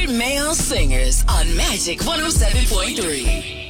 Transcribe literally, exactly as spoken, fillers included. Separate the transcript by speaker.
Speaker 1: Favorite male singers on Magic one oh seven point three.